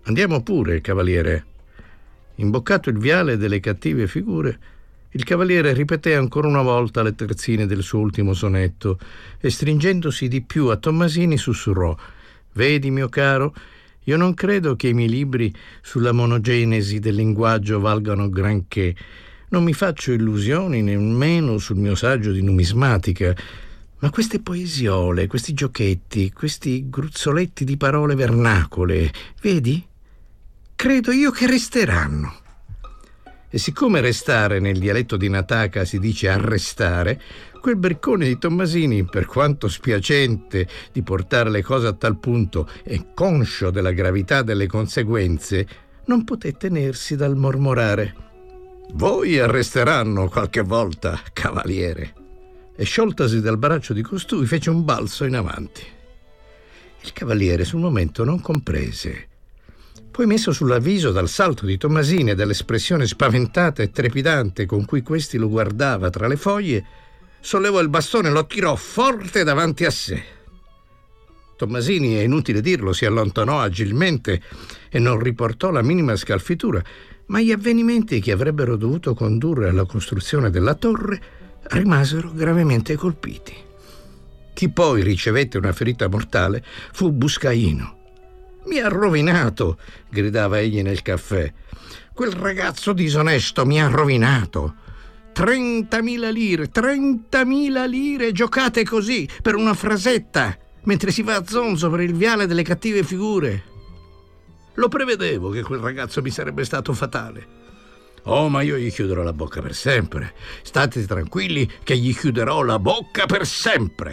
Andiamo pure, cavaliere. Imboccato il viale delle cattive figure, il cavaliere ripeté ancora una volta le terzine del suo ultimo sonetto e, stringendosi di più a Tommasini, sussurrò: «Vedi, mio caro, io non credo che i miei libri sulla monogenesi del linguaggio valgano granché. Non mi faccio illusioni nemmeno sul mio saggio di numismatica. Ma queste poesiole, questi giochetti, questi gruzzoletti di parole vernacole, vedi? Credo io che resteranno». E siccome restare nel dialetto di Nataka si dice arrestare, quel briccone di Tommasini, per quanto spiacente di portare le cose a tal punto e conscio della gravità delle conseguenze, non poté tenersi dal mormorare: «Voi arresteranno qualche volta, cavaliere». E scioltasi dal braccio di costui fece un balzo in avanti. Il cavaliere sul momento non comprese. Poi, messo sull'avviso dal salto di Tommasini e dall'espressione spaventata e trepidante con cui questi lo guardava tra le foglie, sollevò il bastone e lo tirò forte davanti a sé. Tommasini, è inutile dirlo, si allontanò agilmente e non riportò la minima scalfitura, ma gli avvenimenti che avrebbero dovuto condurre alla costruzione della torre rimasero gravemente colpiti. Chi poi ricevette una ferita mortale fu Buscaino. «Mi ha rovinato!» gridava egli nel caffè. «Quel ragazzo disonesto mi ha rovinato! 30.000 lire, 30.000 lire giocate così, per una frasetta, mentre si va a zonzo per il viale delle cattive figure! Lo prevedevo che quel ragazzo mi sarebbe stato fatale. Oh, ma io gli chiuderò la bocca per sempre. State tranquilli che gli chiuderò la bocca per sempre!»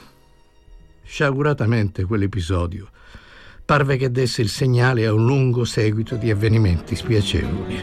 Sciaguratamente quell'episodio parve che desse il segnale a un lungo seguito di avvenimenti spiacevoli.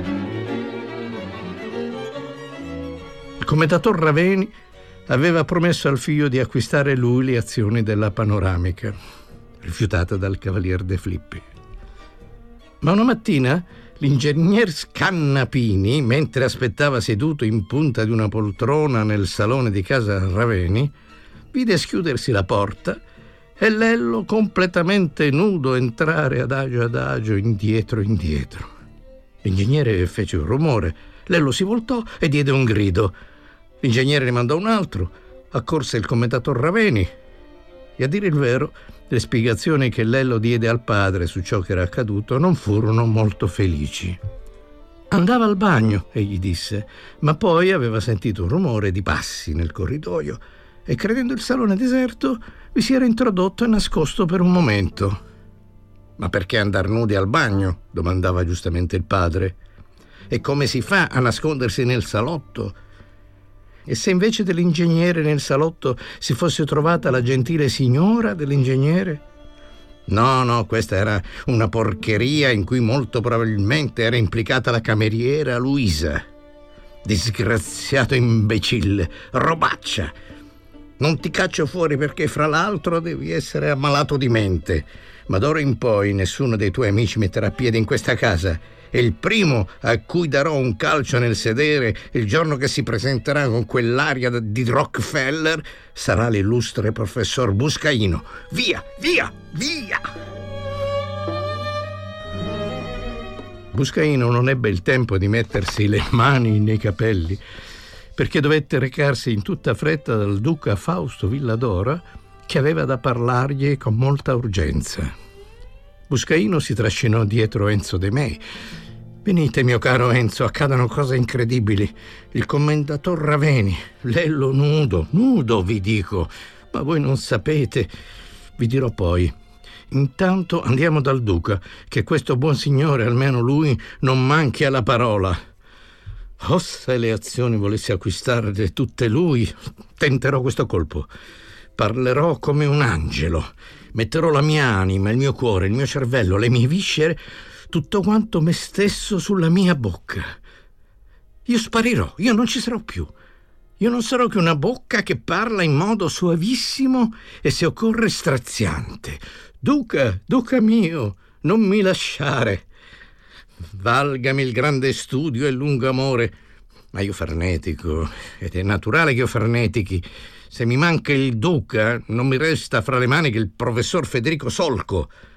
Il commendator Raveni aveva promesso al figlio di acquistare lui le azioni della Panoramica, rifiutata dal cavalier De Filippi. Ma una mattina l'ingegner Scannapini, mentre aspettava seduto in punta di una poltrona nel salone di casa Raveni, vide schiudersi la porta e Lello completamente nudo entrare adagio indietro. L'ingegnere fece un rumore, Lello si voltò e diede un grido. L'ingegnere ne mandò un altro, accorse il commendator Raveni e, a dire il vero, le spiegazioni che Lello diede al padre su ciò che era accaduto non furono molto felici. «Andava al bagno», egli disse, ma poi aveva sentito un rumore di passi nel corridoio e, credendo il salone deserto, vi si era introdotto e nascosto per un momento. «Ma perché andar nudi al bagno?» domandava giustamente il padre. «E come si fa a nascondersi nel salotto? E se invece dell'ingegnere nel salotto si fosse trovata la gentile signora dell'ingegnere?» No, questa era una porcheria in cui molto probabilmente era implicata la cameriera Luisa. Disgraziato imbecille, robaccia! Non ti caccio fuori perché, fra l'altro, devi essere ammalato di mente. Ma d'ora in poi nessuno dei tuoi amici metterà piede in questa casa e il primo a cui darò un calcio nel sedere il giorno che si presenterà con quell'aria di Rockefeller sarà l'illustre professor Buscaino. Via! Buscaino non ebbe il tempo di mettersi le mani nei capelli, perché dovette recarsi in tutta fretta dal duca Fausto Villadora, che aveva da parlargli con molta urgenza. Buscaino si trascinò dietro Enzo De Mei. «Venite, mio caro Enzo, accadono cose incredibili. Il commendator Raveni, Lello nudo, vi dico. Ma voi non sapete. Vi dirò poi. Intanto andiamo dal duca, che questo buon signore, almeno lui, non manchi alla parola. Oh, se le azioni volessi acquistarle tutte lui, tenterò questo colpo. Parlerò come un angelo. Metterò la mia anima, il mio cuore, il mio cervello, le mie viscere, tutto quanto me stesso sulla mia bocca. Io sparirò, io non ci sarò più. Io non sarò che una bocca che parla in modo suavissimo e, se occorre, straziante. Duca mio, non mi lasciare. Valgami il grande studio e il lungo amore. Ma io farnetico, ed è naturale che io farnetichi. Se mi manca il duca, non mi resta fra le mani che il professor Federico Solco.